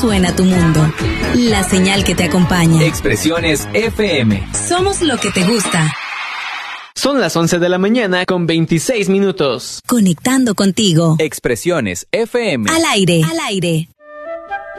suena tu mundo. La señal que te acompaña. Expresiones FM. Somos lo que te gusta. Son las 11 de la mañana con 26 minutos. Conectando contigo. Expresiones FM. Al aire. Al aire.